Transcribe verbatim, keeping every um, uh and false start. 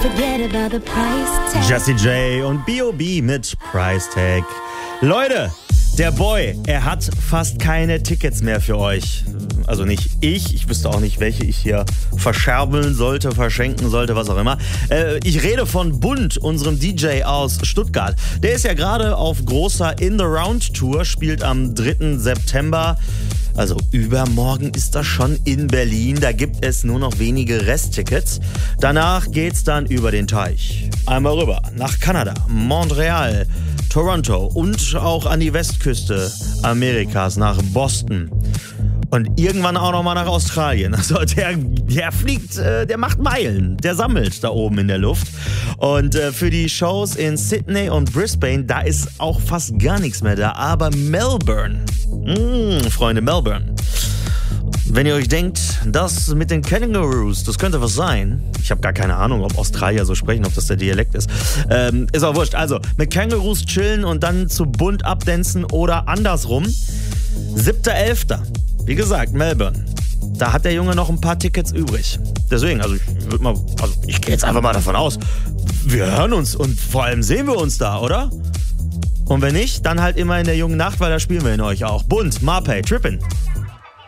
forget about the price tag. Jessie J und B O B mit Price Tag. Leute, der Boy, er hat fast keine Tickets mehr für euch. Also nicht ich, ich wüsste auch nicht, welche ich hier verscherbeln sollte, verschenken sollte, was auch immer. Äh, ich rede von Bund, unserem D J aus Stuttgart. Der ist ja gerade auf großer In the Round Tour, spielt am dritten September. Also übermorgen ist das schon in Berlin. Da gibt es nur noch wenige Resttickets. Danach geht's dann über den Teich. Einmal rüber nach Kanada, Montreal, Toronto und auch an die Westküste Amerikas, nach Boston. Und irgendwann auch nochmal nach Australien. Also der, der fliegt, äh, der macht Meilen, der sammelt da oben in der Luft. Und äh, für die Shows in Sydney und Brisbane, da ist auch fast gar nichts mehr da. Aber Melbourne, mmh, Freunde, Melbourne. Wenn ihr euch denkt, das mit den Kangaroos, das könnte was sein. Ich habe gar keine Ahnung, ob Australier so sprechen, ob das der Dialekt ist. Ähm, ist auch wurscht. Also, mit Kangaroos chillen und dann zu bunt abdancen oder andersrum. siebter elfter Wie gesagt, Melbourne. Da hat der Junge noch ein paar Tickets übrig. Deswegen, also ich würde mal, also ich gehe jetzt einfach mal davon aus, wir hören uns und vor allem sehen wir uns da, oder? Und wenn nicht, dann halt immer in der jungen Nacht, weil da spielen wir in euch auch. Bunt, Marpay, Trippin'.